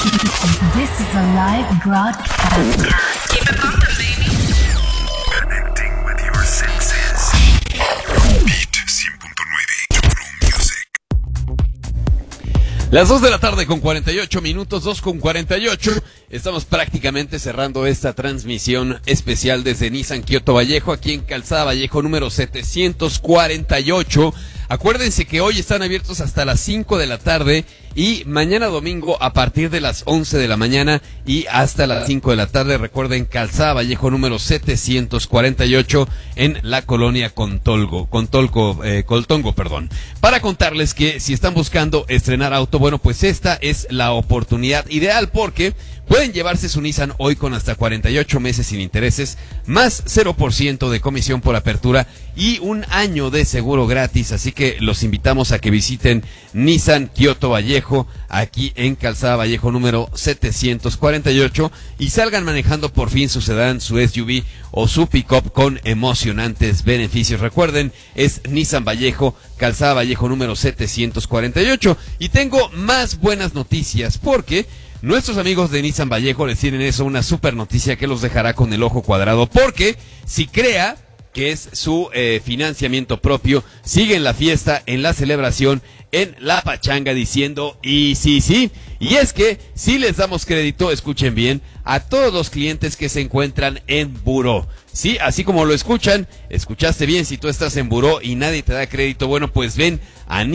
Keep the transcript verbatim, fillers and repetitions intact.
This is a live broadcast. Keep it bumping, baby. Connecting with your senses. Beat cien punto nueve True Music. Las dos de la tarde con cuarenta y ocho minutos, dos con cuarenta y ocho. Estamos prácticamente cerrando esta transmisión especial desde Nissan Kioto Vallejo, aquí en Calzada Vallejo número setecientos cuarenta y ocho. Acuérdense que hoy están abiertos hasta las cinco de la tarde y mañana domingo a partir de las once de la mañana y hasta las cinco de la tarde. Recuerden, Calzada Vallejo número setecientos cuarenta y ocho en la colonia Contolgo, Contolco, eh, Coltongo, perdón. Para contarles que si están buscando estrenar auto, bueno, pues esta es la oportunidad ideal porque pueden llevarse su Nissan hoy con hasta cuarenta y ocho meses sin intereses, más cero por ciento de comisión por apertura y un año de seguro gratis. Así que los invitamos a que visiten Nissan Kioto Vallejo, aquí en Calzada Vallejo número setecientos cuarenta y ocho, y salgan manejando por fin su sedán, su S U V o su pick-up con emocionantes beneficios. Recuerden, es Nissan Vallejo, Calzada Vallejo número setecientos cuarenta y ocho. Y tengo más buenas noticias porque nuestros amigos de Nissan Vallejo les tienen eso, una super noticia que los dejará con el ojo cuadrado, porque si crea que es su eh, financiamiento propio, sigue en la fiesta, en la celebración, en la pachanga diciendo, y sí, sí, y es que si les damos crédito, escuchen bien, a todos los clientes que se encuentran en buró. Sí, así como lo escuchan, escuchaste bien, si tú estás en buró y nadie te da crédito, bueno, pues ven a